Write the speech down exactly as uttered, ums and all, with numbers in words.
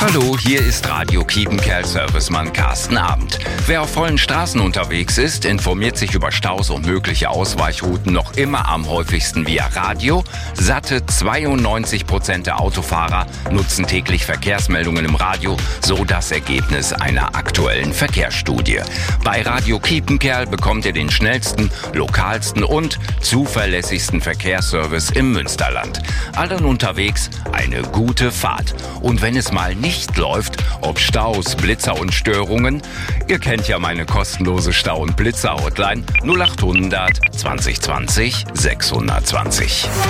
Hallo, hier ist Radio Kiepenkerl-Servicemann Carsten Abend. Wer auf vollen Straßen unterwegs ist, informiert sich über Staus und mögliche Ausweichrouten noch immer am häufigsten via Radio. Satte zweiundneunzig Prozent der Autofahrer nutzen täglich Verkehrsmeldungen im Radio, so das Ergebnis einer aktuellen Verkehrsstudie. Bei Radio Kiepenkerl bekommt ihr den schnellsten, lokalsten und zuverlässigsten Verkehrsservice im Münsterland. Allen unterwegs eine gute Fahrt. Und wenn es mal nicht läuft, ob Staus, Blitzer und Störungen, ihr kennt ja meine kostenlose Stau- und Blitzer-Hotline null acht hundert zwanzig zwanzig sechshundertzwanzig.